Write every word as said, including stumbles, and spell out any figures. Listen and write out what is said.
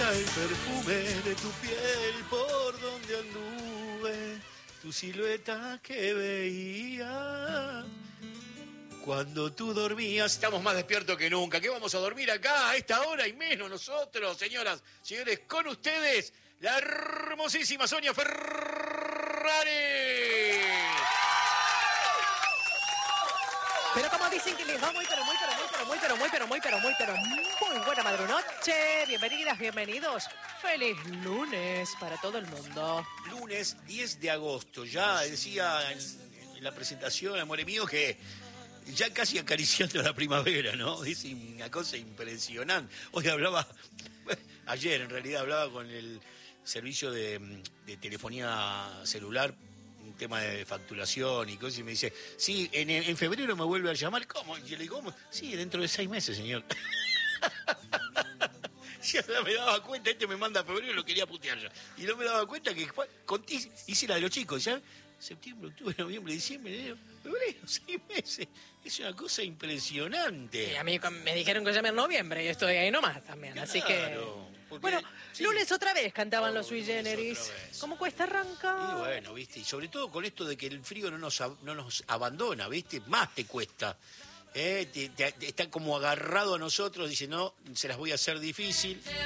era el perfume de tu piel por donde anduve, tu silueta que veía cuando tú dormías. Estamos más despiertos que nunca. ¿Qué vamos a dormir acá a esta hora y menos nosotros, señoras, señores? Con ustedes, la hermosísima Sonia Ferrari. Pero como dicen que les va muy, pero muy, pero muy, pero muy, pero muy, pero muy, pero muy, pero muy buena madrunoche. Bienvenidas, bienvenidos. Feliz lunes para todo el mundo. Lunes diez de agosto. Ya decía en, en la presentación, amor mío, que ya casi acariciando la primavera, ¿no? Es una cosa impresionante. Hoy hablaba, ayer en realidad hablaba con el servicio de, de telefonía celular, un tema de facturación y cosas, y me dice, sí, en, en febrero me vuelve a llamar. ¿Cómo? Y yo le digo, ¿cómo? Sí, dentro de seis meses, señor. Ya me daba cuenta, este me manda a febrero y lo quería putear ya. Y no me daba cuenta que conté, hice la de los chicos, ¿ya? Septiembre, octubre, noviembre, diciembre, enero, febrero, seis meses. Es una cosa impresionante. Sí, a mí me dijeron que llame en noviembre y estoy ahí nomás también, Claro, así que... porque, Bueno, sí. lunes otra vez cantaban Oh, los sui generis. ¿Cómo cuesta arrancar? Y bueno, viste, y sobre todo con esto de que el frío no nos, no nos abandona, viste, más te cuesta. ¿Eh? Te, te, te está como agarrado a nosotros, dice, no, se las voy a hacer difícil.